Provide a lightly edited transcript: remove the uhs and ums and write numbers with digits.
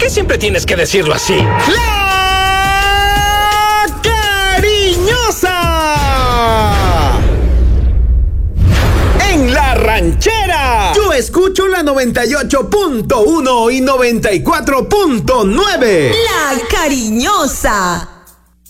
qué siempre tienes que decirlo así? ¡La Cariñosa! En La Ranchera, yo escucho la 98.1 y 94.9. La Cariñosa.